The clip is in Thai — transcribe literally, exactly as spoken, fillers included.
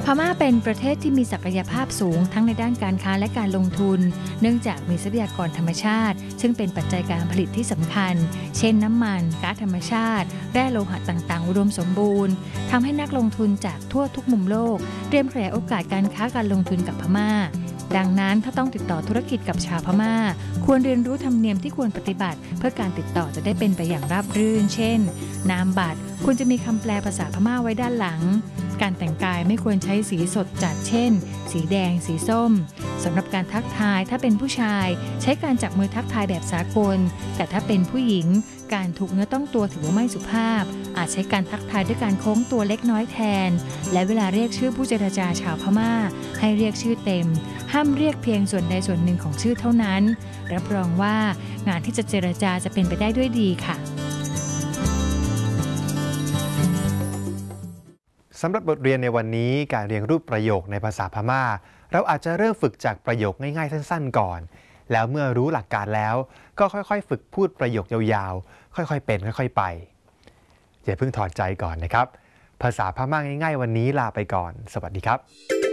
พม่าเป็นประเทศที่มีศักยภาพสูงทั้งในด้านการค้าและการลงทุนเนื่องจากมีทรัพยากรธรรมชาติซึ่งเป็นปัจจัยการผลิตที่สำคัญเช่นน้ำมันก๊าซธรรมชาติแร่โลหะต่างๆอุดมสมบูรณ์ทำให้นักลงทุนจากทั่วทุกมุมโลกเตรียมขยายโอกาสการค้าการลงทุนกับพม่าดังนั้นถ้าต้องติดต่อธุรกิจกับชาวพม่าควรเรียนรู้ธรรมเนียมที่ควรปฏิบัติเพื่อการติดต่อจะได้เป็นไปอย่างราบรื่นเช่นนามบัตรควรจะมีคำแปลภาษาพม่าไว้ด้านหลังการแต่งกายไม่ควรใช้สีสดจัดเช่นสีแดงสีส้มสำหรับการทักทายถ้าเป็นผู้ชายใช้การจับมือทักทายแบบสากลแต่ถ้าเป็นผู้หญิงการถูกเนื้อต้องตัวถือว่าไม่สุภาพอาจใช้การทักทายด้วยการโค้งตัวเล็กน้อยแทนและเวลาเรียกชื่อผู้เจรจาชาวพม่าให้เรียกชื่อเต็มห้ามเรียกเพียงส่วนใดส่วนหนึ่งของชื่อเท่านั้นรับรองว่างานที่จะเจรจาจะเป็นไปได้ด้วยดีค่ะสำหรับบทเรียนในวันนี้การเรียนรูปประโยคในภาษาพม่าเราอาจจะเริ่มฝึกจากประโยคง่ายๆสั้นๆก่อนแล้วเมื่อรู้หลักการแล้วก็ค่อยๆฝึกพูดประโยคยาวๆค่อยๆเป็นค่อยๆไปอย่าเพิ่งถอดใจก่อนนะครับภาษาพม่าง่ายๆวันนี้ลาไปก่อนสวัสดีครับ